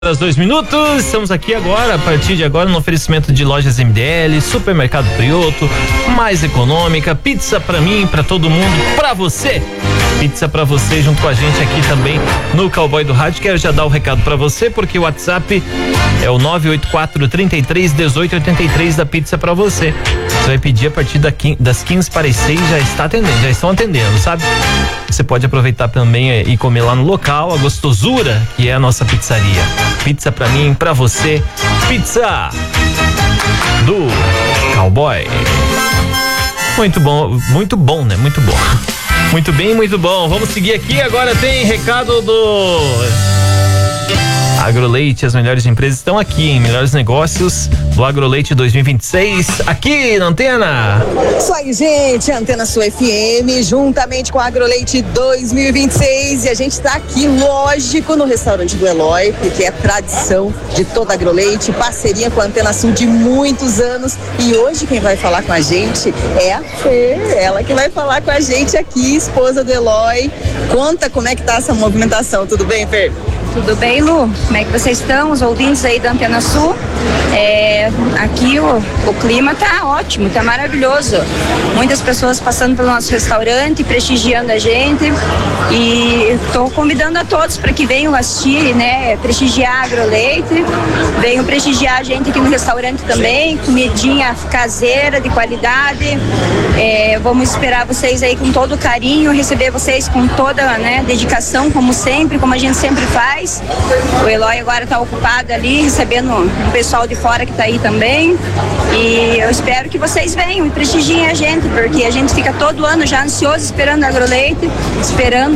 2 minutos, estamos aqui agora, a partir de agora, no oferecimento de lojas MDL, Supermercado Prioto, mais econômica, pizza pra mim, pra todo mundo, pra você. Pizza pra você, junto com a gente aqui também no Cowboy do Rádio. Quero já dar o recado pra você, porque o WhatsApp é o 984-33-1883 da Pizza pra você. Você vai pedir a partir das 15h45, já estão atendendo, sabe? Você pode aproveitar também e comer lá no local, a Gostosura, que é a nossa pizzaria. Pizza pra mim, pra você, pizza do Cowboy. Muito bom, né? Muito bom. Muito bem, muito bom. Vamos seguir aqui, agora tem recado do Agroleite. As melhores empresas estão aqui, em melhores negócios do Agroleite 2026, aqui na Antena. Isso aí, gente, Antena Sul FM, juntamente com a Agroleite 2026, e a gente tá aqui, lógico, no restaurante do Eloy, porque é tradição de toda a Agroleite, parceria com a Antena Sul de muitos anos, e hoje quem vai falar com a gente é a Fê, ela que vai falar com a gente aqui, esposa do Eloy. Conta como é que tá essa movimentação, tudo bem, Fê? Tudo bem, Lu? Como é que vocês estão? Os ouvintes aí da Antena Sul? Aqui o clima tá ótimo, tá maravilhoso. Muitas pessoas passando pelo nosso restaurante, prestigiando a gente, e estou convidando a todos para que venham assistir, né? Prestigiar a Agroleite, venham prestigiar a gente aqui no restaurante também, comidinha caseira, de qualidade. Vamos esperar vocês aí com todo carinho, receber vocês com toda, né, dedicação, como sempre, como a gente sempre faz. O Eloy agora está ocupado ali, recebendo o pessoal de fora que está aí também, e eu espero que vocês venham e prestigiem a gente, porque a gente fica todo ano já ansioso esperando a Agroleite, esperando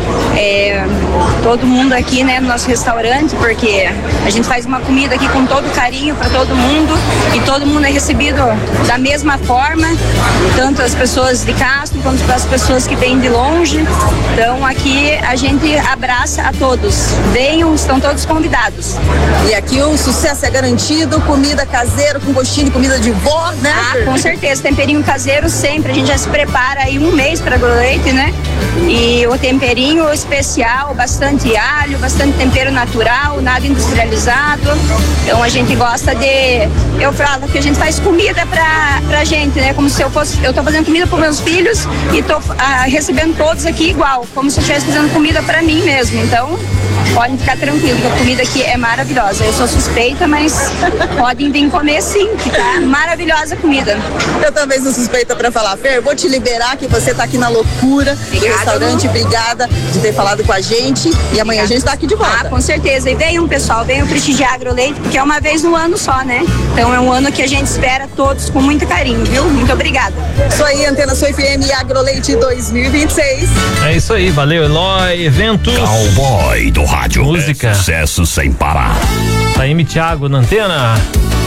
todo mundo aqui, né, no nosso restaurante, porque a gente faz uma comida aqui com todo carinho para todo mundo, e todo mundo é recebido da mesma forma, tanto as pessoas de Castro quanto as pessoas que vêm de longe. Então aqui a gente abraça a todos. Venham, estão todos convidados. E aqui o sucesso é garantido, comida caseira com gostinho de comida de vó, né? Com certeza, temperinho caseiro sempre, a gente já se prepara aí um mês para Agroleite, né? E o temperinho especial, bastante alho, bastante tempero natural, nada industrializado. Então a gente gosta eu falo que a gente faz comida pra gente, né? Como se eu tô fazendo comida para meus filhos e tô recebendo todos aqui igual, como se eu estivesse fazendo comida para mim mesmo. Então podem ficar tranquilos, a comida aqui é maravilhosa. Eu sou suspeita, mas podem vir comer sim, que tá maravilhosa a comida. Eu também sou suspeita pra falar. Fer, vou te liberar, que você tá aqui na loucura do restaurante. Obrigada de ter falado com a gente, e amanhã a gente tá aqui de volta. Com certeza. E venham, pessoal, venham prestigiar a Agroleite, porque é uma vez no ano só, né? Então é um ano que a gente espera todos com muito carinho, viu? Muito obrigada. Isso aí, Antena Sul FM e Agroleite 2026. É isso aí, valeu, Eloy, evento Cowboy do Rádio. Música. Sucesso sem parar. Taime Thiago na Antena.